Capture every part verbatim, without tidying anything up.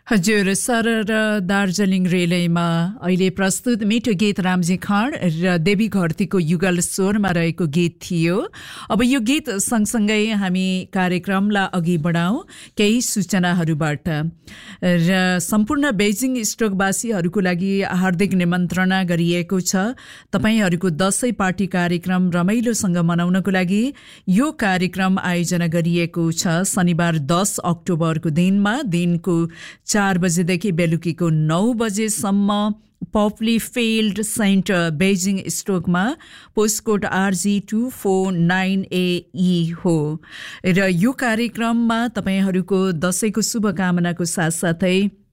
हजुर, सरर दार्जिलिङ रेलैमा अहिले प्रस्तुत मिठो गीत रामजी खाँड र देवी घरतीको युगल स्वरमा रहेको गीत थियो। अब यो गीत सँगसँगै हामी कार्यक्रमलाई अघि बढाउँ केही सूचनाहरूबाट। र सम्पूर्ण बेजिङ स्टोकवासीहरूको लागि हार्दिक निमन्त्रणा गरिएको छ। तपाईहरूको दशैं पार्टी कार्यक्रम रमाइलोसँग मनाउनको लागि यो कार्यक्रम आयोजना गरिएको छ। शनिबार दस अक्टोबरको दिनमा दिनको चार बजेदेखि बेलुकीको नौ बजेसम्म पप्ली field centre Beijing स्टोकमा postcode RG two four nine एई हो। र यो कार्यक्रममा तपाईहरूको दशैंको शुभकामनाको साथसाथै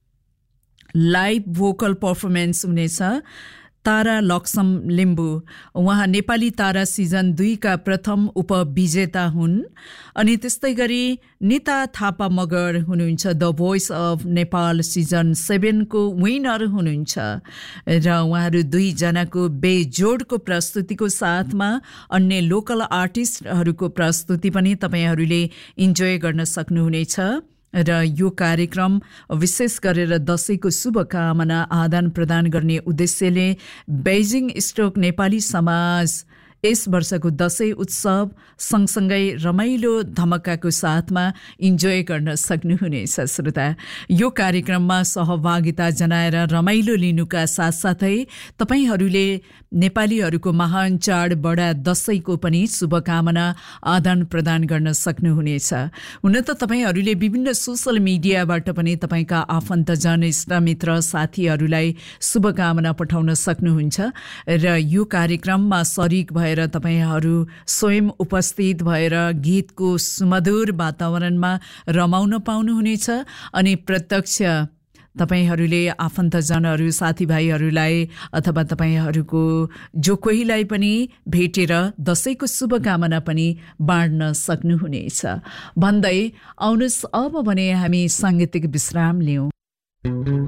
लाइभ भोकल पर्फर्मेन्स हुनेछ। तारा लक्ष्म लिम्बू उहाँ नेपाली तारा सिजन दुईका प्रथम उपविजेता हुन्। अनि त्यस्तै गरी निता थापा मगर हुनुहुन्छ, the voice of Nepal season सेभेनको winner हुनुहुन्छ। र उहाँहरू दुईजनाको बेजोडको प्रस्तुतिको साथमा अन्य लोकल आर्टिस्टहरूको प्रस्तुति पनि तपाईहरूले इन्जोय गर्न सक्नुहुनेछ। र यो कार्यक्रम विशेष गरेर दशैंको शुभकामना आदान प्रदान गर्ने उद्देश्यले बेजिङ स्टोक नेपाली समाज यस वर्षको दशैं उत्सव सँगसँगै रमाइलो धमकाको साथमा इन्जोय गर्न सक्नुहुनेछ। श्रोता, यो कार्यक्रममा सहभागिता जनाएर रमाइलो लिनुका साथसाथै तपाईहरूले नेपालीहरूको महान चाड बडा दशैंको पनि शुभकामना आदान प्रदान गर्न सक्नुहुनेछ। हुन त तपाईहरूले विभिन्न सोसल मिडियाबाट पनि तपाईँका आफन्तजन, इष्टमित्र, साथीहरूलाई शुभकामना पठाउन सक्नुहुन्छ। र यो कार्यक्रममा सरिक भएर तपाईहरू स्वयं उपस्थित भएर गीतको सुमधुर वातावरणमा रमाउन पाउनुहुनेछ। अनि प्रत्यक्ष तपाईहरूले आफन्तजनहरू, साथीभाइहरूलाई अथवा तपाईहरूको जो कोहीलाई पनि भेटेर दशैंको शुभकामना पनि बाँड्न सक्नुहुनेछ भन्दै आउनुहोस् अब भने हामी साङ्गीतिक विश्राम लियौँ।